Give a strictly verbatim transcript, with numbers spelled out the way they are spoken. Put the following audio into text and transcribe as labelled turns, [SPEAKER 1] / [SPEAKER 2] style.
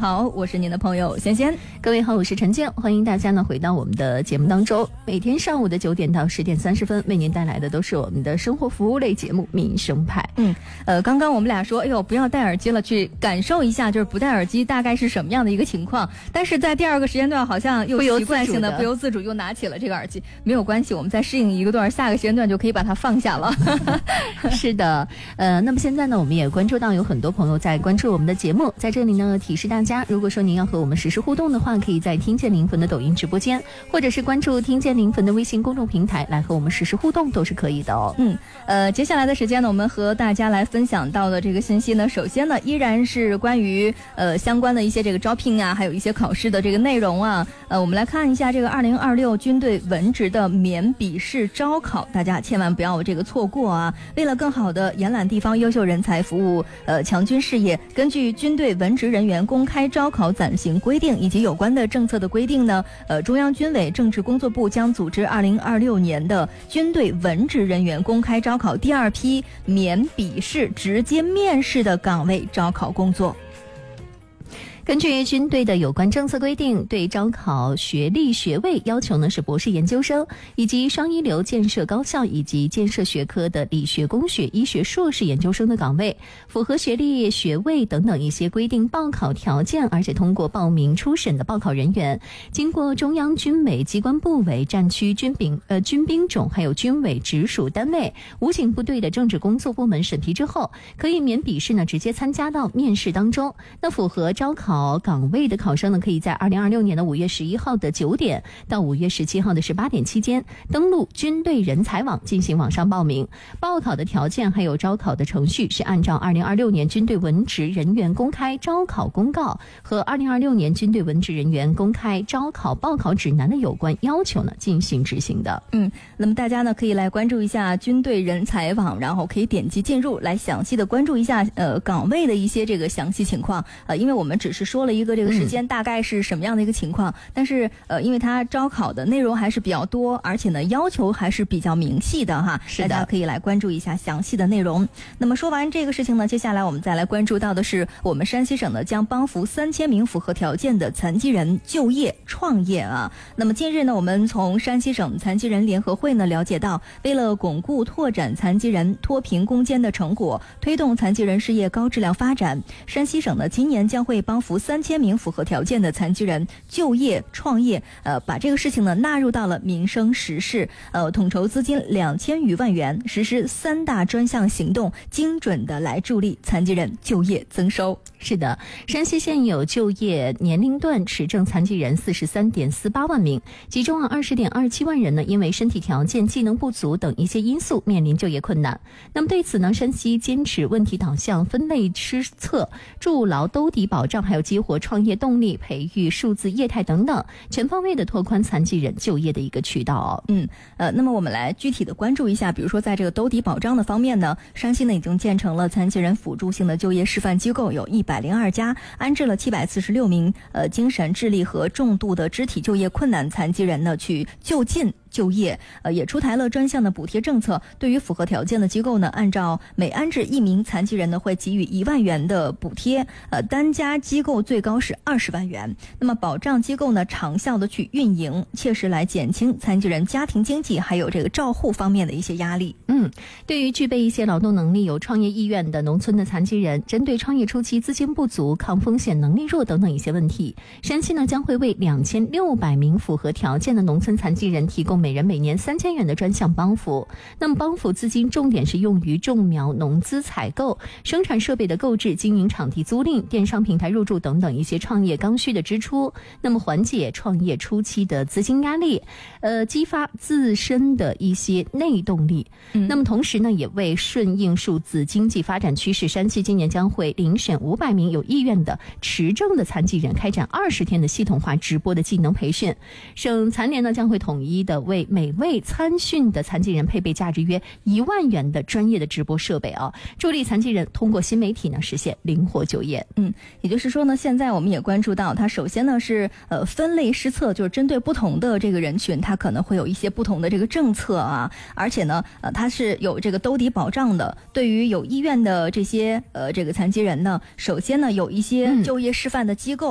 [SPEAKER 1] 好，我是您的朋友贤贤。
[SPEAKER 2] 各位好，我是陈建，欢迎大家呢回到我们的节目当中。每天上午的九点到十点三十分，为您带来的都是我们的生活服务类节目《民生派》。
[SPEAKER 1] 嗯，呃，刚刚我们俩说，哎呦，不要戴耳机了，去感受一下，就是不戴耳机大概是什么样的一个情况。但是在第二个时间段，好像又习惯性的不由自主又拿起了这个耳机。没有关系，我们再适应一个段，下个时间段就可以把它放下了。
[SPEAKER 2] 是的，呃，那么现在呢，我们也关注到有很多朋友在关注我们的节目，在这里呢提示大家，如果说您要和我们实时互动的话，可以在听见灵魂的抖音直播间，或者是关注听见灵魂的微信公众平台来和我们实时互动，都是可以的哦。
[SPEAKER 1] 嗯，呃，接下来的时间呢，我们和大家来分享到的这个信息呢，首先呢，依然是关于呃相关的一些这个招聘啊，还有一些考试的这个内容啊。呃，我们来看一下这个二零二六军队文职的免笔试招考，大家千万不要这个错过啊！为了更好的延揽地方优秀人才，服务呃强军事业，根据军队文职人员公开招考暂行规定以及有关的政策的规定呢，呃，中央军委政治工作部将组织二零二六年的军队文职人员公开招考第二批免笔试直接面试的岗位招考工作。
[SPEAKER 2] 根据军队的有关政策规定，对招考学历学位要求呢是博士研究生以及双一流建设高校以及建设学科的理学工学医学硕士研究生的岗位，符合学历学位等等一些规定报考条件，而且通过报名初审的报考人员，经过中央军委机关部委、战区军兵呃军兵种还有军委直属单位、武警部队的政治工作部门审批之后，可以免笔试呢直接参加到面试当中。那符合招考岗位的考生呢，可以在二零二六年的五月十一号的九点到五月十七号的十八点期间，登录军队人才网进行网上报名。报考的条件还有招考的程序是按照二零二六年军队文职人员公开招考公告和二零二六年军队文职人员公开招考报考指南的有关要求呢进行执行的。
[SPEAKER 1] 嗯，那么大家呢可以来关注一下军队人才网，然后可以点击进入来详细的关注一下呃岗位的一些这个详细情况。呃，因为我们只是说了一个这个时间大概是什么样的一个情况，嗯、但是呃，因为它招考的内容还是比较多，而且呢要求还是比较明细的哈，
[SPEAKER 2] 是的，
[SPEAKER 1] 大家可以来关注一下详细的内容。那么说完这个事情呢，接下来我们再来关注到的是，我们山西省呢将帮扶三千名符合条件的残疾人就业创业啊。那么近日呢，我们从山西省残疾人联合会呢了解到，为了巩固拓展残疾人脱贫攻坚的成果，推动残疾人事业高质量发展，山西省呢今年将会帮扶三千名符合条件的残疾人就业创业，呃，把这个事情呢纳入到了民生实事，呃，统筹资金两千余万元，实施三大专项行动，精准的来助力残疾人就业增收。
[SPEAKER 2] 是的，山西现有就业年龄段持证残疾人四十三点四八万名，其中啊二十点二七万人呢，因为身体条件、技能不足等一些因素面临就业困难。那么对此呢，山西坚持问题导向、分类施策，筑牢兜底保障，还有激活创业动力，培育数字业态等等，全方位的拓宽残疾人就业的一个渠道哦。
[SPEAKER 1] 嗯，呃，那么我们来具体的关注一下，比如说在这个兜底保障的方面呢，山西呢已经建成了残疾人辅助性的就业示范机构有一百零二家，安置了七百四十六名呃精神智力和重度的肢体就业困难残疾人呢去就近就业，呃，也出台了专项的补贴政策。对于符合条件的机构呢，按照每安置一名残疾人呢，会给予一万元的补贴，呃，单家机构最高是二十万元。那么保障机构呢，长效的去运营，切实来减轻残疾人家庭经济还有这个照护方面的一些压力。
[SPEAKER 2] 嗯，对于具备一些劳动能力、有创业意愿的农村的残疾人，针对创业初期资金不足、抗风险能力弱等等一些问题，山西呢将会为两千六百名符合条件的农村残疾人提供每人每年三千元的专项帮扶。那么帮扶资金重点是用于种苗、农资采购、生产设备的购置、经营场地租赁、电商平台入驻等等一些创业刚需的支出。那么缓解创业初期的资金压力，呃，激发自身的一些内动力。嗯、那么同时呢，也为顺应数字经济发展趋势，山西今年将会遴选五百名有意愿的持证的残疾人，开展二十天的系统化直播的技能培训。省残联呢将会统一的为每位参训的残疾人配备价值约一万元的专业的直播设备啊，助力残疾人通过新媒体呢实现灵活就业。
[SPEAKER 1] 嗯，也就是说呢，现在我们也关注到，它首先呢是呃分类施策，就是针对不同的这个人群，它可能会有一些不同的这个政策啊，而且呢，呃，它是有这个兜底保障的。对于有意愿的这些呃这个残疾人呢，首先呢有一些就业示范的机构。